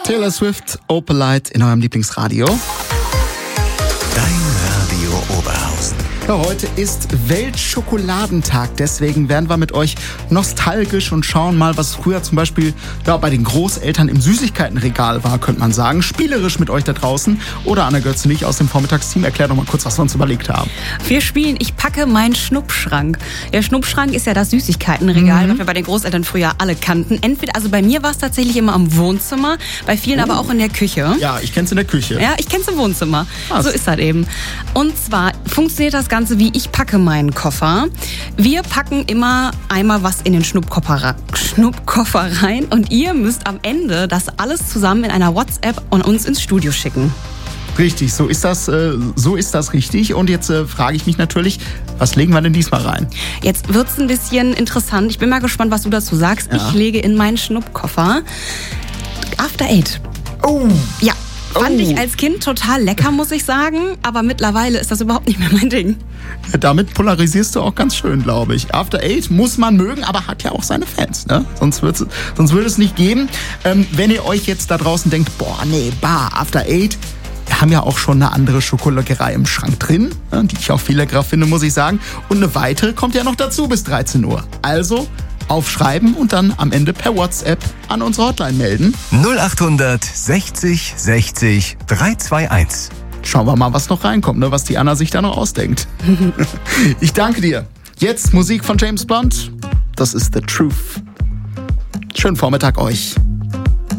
Taylor Swift, Opalite in eurem Lieblingsradio. Dein Radio Oberhausen. Ja, heute ist Weltschokoladentag, deswegen werden wir mit euch nostalgisch und schauen mal, was früher zum Beispiel bei den Großeltern im Süßigkeitenregal war, könnte man sagen. Spielerisch mit euch da draußen. Oder Anna Götzenich aus dem Vormittagsteam. Erklär doch mal kurz, was wir uns überlegt haben. Wir spielen Ich packe meinen Schnuppschrank. Der Schnuppschrank ist ja das Süßigkeitenregal, was wir bei den Großeltern früher alle kannten. Entweder, also bei mir war es tatsächlich immer im Wohnzimmer, bei vielen aber auch in der Küche. Ja, ich kenn's in der Küche. Ja, ich kenn's im Wohnzimmer. Was? So ist das eben. Und zwar funktioniert das Ganze wie ich packe meinen Koffer. Wir packen immer einmal was in den Schnuppkoffer rein und ihr müsst am Ende das alles zusammen in einer WhatsApp und uns ins Studio schicken. Richtig, so ist das richtig. Und jetzt frage ich mich natürlich, was legen wir denn diesmal rein? Jetzt wird's ein bisschen interessant. Ich bin mal gespannt, was du dazu sagst. Ja. Ich lege in meinen Schnuppkoffer After Eight. Oh! Ja. Fand ich als Kind total lecker, muss ich sagen. Aber mittlerweile ist das überhaupt nicht mehr mein Ding. Ja, damit polarisierst du auch ganz schön, glaube ich. After Eight muss man mögen, aber hat ja auch seine Fans, ne? Sonst würde es nicht geben. Wenn ihr euch jetzt da draußen denkt, After Eight, wir haben ja auch schon eine andere Schokoladerei im Schrank drin, die ich auch viel leckerer finde, muss ich sagen. Und eine weitere kommt ja noch dazu bis 13 Uhr. Also aufschreiben und dann am Ende per WhatsApp an unsere Hotline melden. 0800 60 60 321. Schauen wir mal, was noch reinkommt, ne? Was die Anna sich da noch ausdenkt. Ich danke dir. Jetzt Musik von James Blunt. Das ist The Truth. Schönen Vormittag euch.